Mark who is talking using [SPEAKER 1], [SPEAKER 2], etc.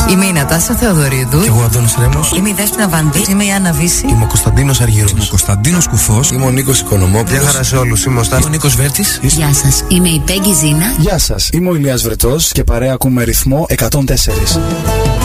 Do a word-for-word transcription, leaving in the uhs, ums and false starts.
[SPEAKER 1] Είμαι η Νατάσα Θεοδωρίδου.
[SPEAKER 2] Και εγώ Αντώνης Ρέμος.
[SPEAKER 1] Είμαι η Δέσποινα Βανδύ. Είμαι η Άννα Βύση.
[SPEAKER 2] Είμαι ο Κωνσταντίνος Αργυρός. Είμαι ο Κωνσταντίνος Κουφός.
[SPEAKER 3] Είμαι ο Νίκος Οικονομόπουλος.
[SPEAKER 2] Γεια χαρά σε όλους. Είμαι ο Στάθης. Είμαι ο Νίκος Βέρτης.
[SPEAKER 1] Γεια σας. Είμαι η Πέγγι Ζήνα.
[SPEAKER 4] Γεια σας. Είμαι ο Ηλίας Βρετός και παρέα ακούμε ρυθμό εκατόν τέσσερα.